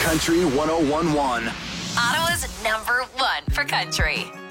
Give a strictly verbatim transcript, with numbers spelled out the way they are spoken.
Country one oh one point one. Ottawa's number one for country.